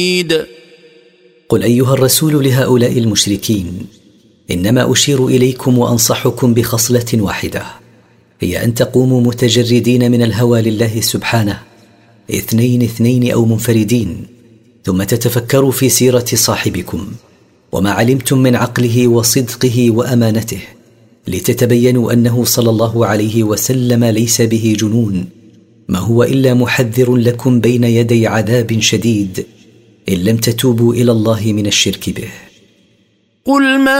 قل أيها الرسول لهؤلاء المشركين: إنما أشير إليكم وأنصحكم بخصلة واحدة، هي أن تقوموا متجردين من الهوى لله سبحانه، 2 أو منفردين، ثم تتفكروا في سيرة صاحبكم وما علمتم من عقله وصدقه وأمانته، لتتبينوا أنه صلى الله عليه وسلم ليس به جنون، ما هو إلا محذر لكم بين يدي عذاب شديد إن لم تتوبوا إلى الله من الشرك به. قل ما